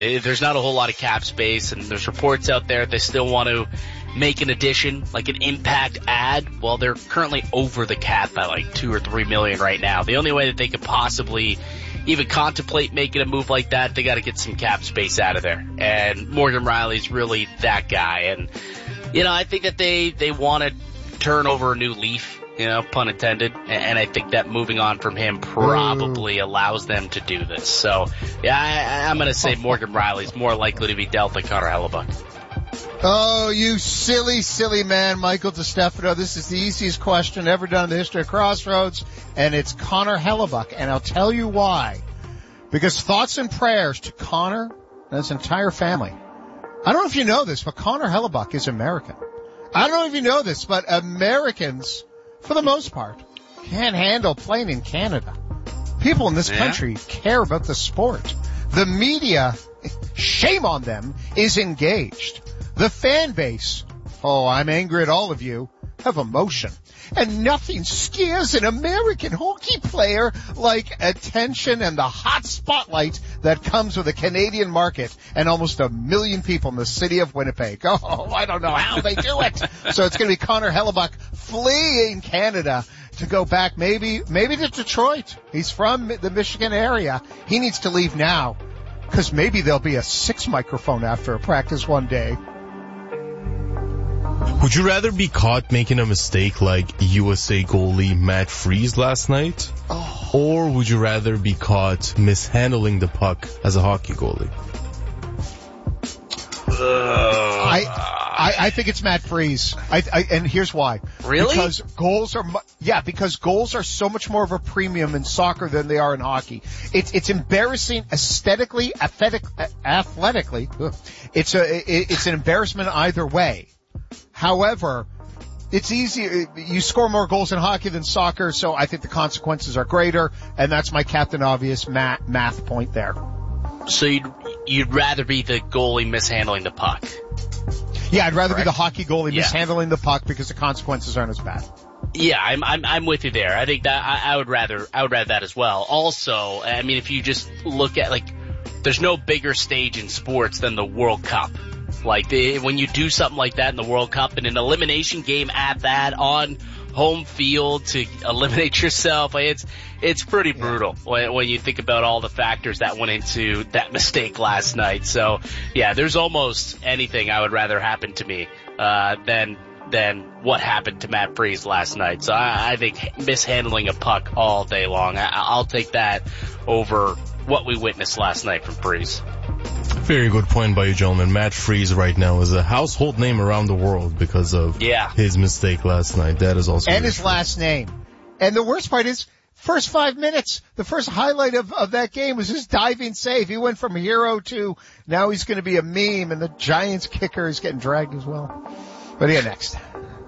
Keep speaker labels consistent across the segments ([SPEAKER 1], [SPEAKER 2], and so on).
[SPEAKER 1] There's not a whole lot of cap space, and there's reports out there they still want to make an addition, like an impact ad. Well, they're currently over the cap by like $2 or $3 million right now. The only way that they could possibly even contemplate making a move like that, they got to get some cap space out of there. And Morgan Riley's really that guy. And, I think that they want to turn over a new leaf. Pun intended. And I think that moving on from him probably allows them to do this. So, yeah, I'm going to say Morgan Riley's more likely to be dealt than Connor Hellebuyck.
[SPEAKER 2] Oh, you silly, silly man, Michael DeStefano. This is the easiest question ever done in the history of Crossroads, and it's Connor Hellebuyck. And I'll tell you why. Because thoughts and prayers to Connor and his entire family. I don't know if you know this, but Connor Hellebuyck is American. I don't know if you know this, but Americans, for the most part, can't handle playing in Canada. People in this country care about the sport. The media, shame on them, is engaged. The fan base, I'm angry at all of you, have emotion. And nothing scares an American hockey player like attention and the hot spotlight that comes with a Canadian market and almost 1 million people in the city of Winnipeg. Oh, I don't know how they do it. So it's going to be Connor Hellebuyck fleeing Canada to go back maybe to Detroit. He's from the Michigan area. He needs to leave now because maybe there'll be a 6 microphone after a practice one day.
[SPEAKER 3] Would you rather be caught making a mistake like USA goalie Matt Freese last night? Or would you rather be caught mishandling the puck as a hockey goalie?
[SPEAKER 2] I think it's Matt Freese. And here's why.
[SPEAKER 1] Really?
[SPEAKER 2] Because goals are so much more of a premium in soccer than they are in hockey. It's embarrassing aesthetically, athletically. It's an embarrassment either way. However, it's easy. You score more goals in hockey than soccer, so I think the consequences are greater, and that's my Captain Obvious math point there.
[SPEAKER 1] So you'd rather be the goalie mishandling the puck?
[SPEAKER 2] Yeah, I'd rather be the hockey goalie mishandling the puck because the consequences aren't as bad.
[SPEAKER 1] Yeah, I'm with you there. I think that I would rather that as well. Also, I mean, if you just look at there's no bigger stage in sports than the World Cup. When you do something like that in the World Cup and an elimination game at that on home field to eliminate yourself, it's pretty brutal when you think about all the factors that went into that mistake last night. So, yeah, there's almost anything I would rather happen to me than what happened to Matt Freese last night. So I think mishandling a puck all day long, I'll take that over what we witnessed last night from Freese.
[SPEAKER 3] Very good point by you, gentlemen. Matt Freese right now is a household name around the world because of his mistake last night. That is also
[SPEAKER 2] and his true. Last name. And the worst part is, first 5 minutes, the first highlight of that game was his diving save. He went from hero to now he's going to be a meme, and the Giants kicker is getting dragged as well. What do you got next?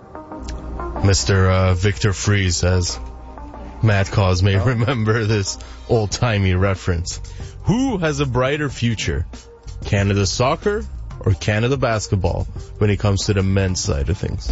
[SPEAKER 3] Mr. Victor Freese, as Matt Cause may remember this old-timey reference. Who has a brighter future, Canada soccer or Canada basketball, when it comes to the men's side of things?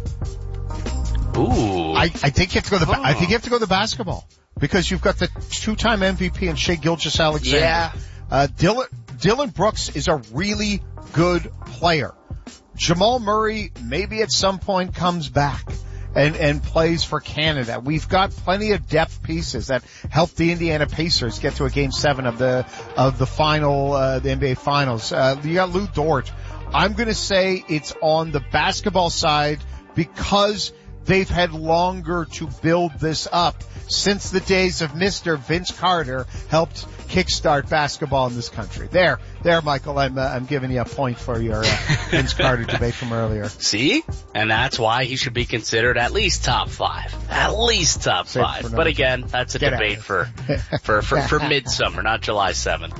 [SPEAKER 1] Ooh,
[SPEAKER 2] I think you have to go I think you have to go the basketball because you've got the 2-time MVP and Shai Gilgeous-Alexander.
[SPEAKER 1] Yeah.
[SPEAKER 2] Dylan Brooks is a really good player. Jamal Murray maybe at some point comes back and plays for Canada. We've got plenty of depth pieces that helped the Indiana Pacers get to a Game 7 of the final, the NBA Finals. You got Lou Dort. I'm gonna say it's on the basketball side because they've had longer to build this up since the days of Mr. Vince Carter helped kickstart basketball in this country. There, Michael, I'm giving you a point for your Vince Carter debate from earlier.
[SPEAKER 1] See? And that's why he should be considered at least top 5. At least top 5. But again, that's a debate for midsummer, not July 7th.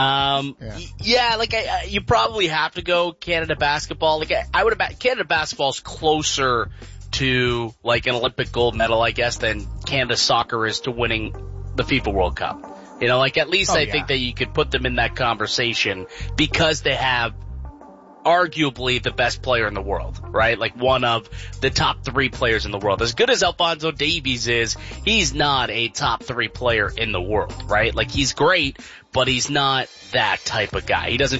[SPEAKER 1] You probably have to go Canada basketball. I would imagine Canada basketball's closer to an Olympic gold medal, I guess, than Canada soccer is to winning the FIFA World Cup. I think that you could put them in that conversation because they have arguably the best player in the world, right? Like one of the top 3 players in the world. As good as Alphonso Davies is, he's not a top 3 player in the world, right? Like he's great, but he's not that type of guy. He doesn't